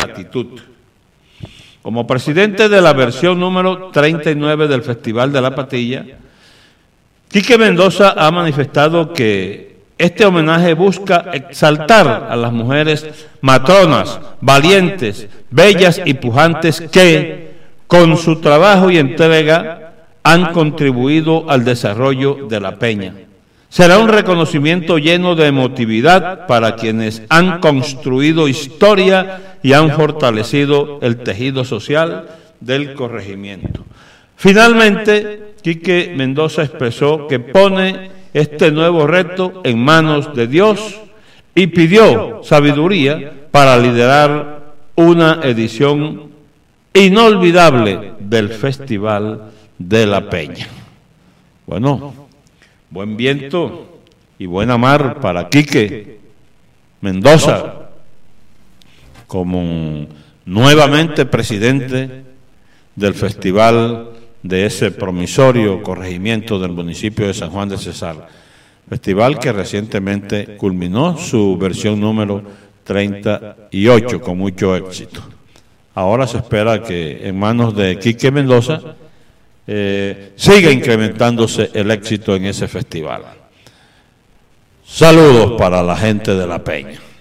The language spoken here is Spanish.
gratitud. Como presidente de la versión número 39 del Festival de la Patilla, Quique Mendoza ha manifestado que este homenaje busca exaltar a las mujeres matronas, valientes, bellas y pujantes que, con su trabajo y entrega, han contribuido al desarrollo de la Peña. Será un reconocimiento lleno de emotividad para quienes han construido historia y han fortalecido el tejido social del corregimiento. Finalmente, Quique Mendoza expresó que pone este nuevo reto en manos de Dios y pidió sabiduría para liderar una edición inolvidable del Festival de la Peña. Bueno, buen viento y buena mar para Quique Mendoza como nuevamente presidente del festival de ese promisorio corregimiento del municipio de San Juan de Cesar, festival que recientemente culminó su versión número 38 con mucho éxito. Ahora se espera que en manos de Quique Mendoza siga incrementándose el éxito en ese festival. Saludos para la gente de La Peña.